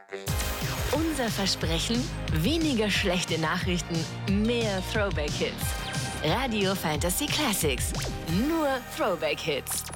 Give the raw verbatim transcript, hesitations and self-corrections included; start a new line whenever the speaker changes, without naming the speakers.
Unser Versprechen? Weniger schlechte Nachrichten, mehr Throwback-Hits. Radio Fantasy Classics. Nur Throwback-Hits.